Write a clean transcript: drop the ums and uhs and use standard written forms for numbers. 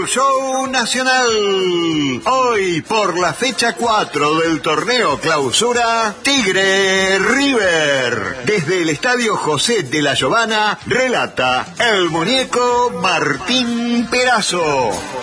Show Nacional. Hoy, por la fecha 4 del torneo Clausura, Tigre River. Desde el Estadio José de la Giovana, relata el muñeco Martín Perazo.